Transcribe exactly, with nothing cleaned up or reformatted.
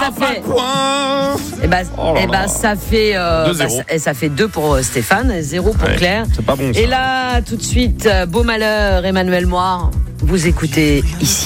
ça fait. Et bah, Oh là et bah là. ça fait. Euh, deux bah, zéro. ça, et ça fait deux pour euh, Stéphane, zéro pour Ouais, Claire. c'est pas bon, ça. Et là, tout de suite, euh, Beau Malheur, Emmanuel Moire, vous écoutez ici.